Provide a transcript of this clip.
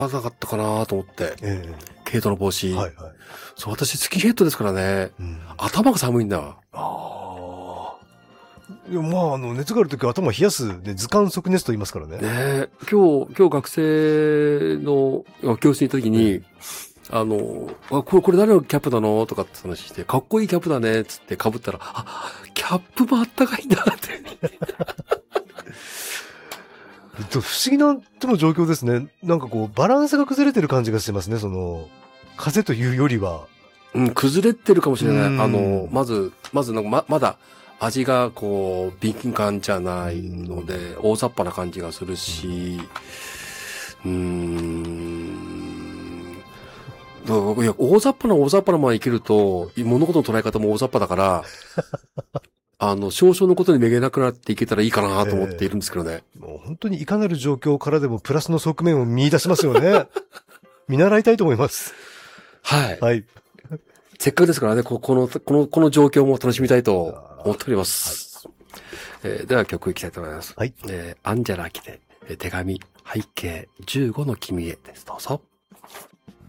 かったかなと思って。毛糸の帽子。 はいはい。 そう、私スキンヘッドですからね。頭が寒いんだ。 ああ。でもまあ、熱があるときは頭を冷やす、ね、図鑑即熱と言いますからね。 ね今日学生の教室に行った時に、これ誰のキャップなのとかって話して、かっこいいキャップだね、つって被ったら、キャップもあったかいんだって。 不思議なとの状況ですね。なんかこう、バランスが崩れてる感じがしてますね、風というよりは。 崩れてるかもしれない。まずなんかまだ味がこう、敏感じゃないので、大雑把な感じがするし、いや、大雑把なまま生きると、物事の捉え方も大雑把だから、少々のことにめげなくなっていけたらいいかなと思っているんですけどね。 もう本当にいかなる状況からでもプラスの側面を見出しますよね。見習いたいと思います。 はい。 はい。 せっかくですからね、この状況も楽しみたいと思っております。はい、では曲いきたいと思います。 はい。 アンジェラ・アキで、手紙、背景15の君へです。どうぞ。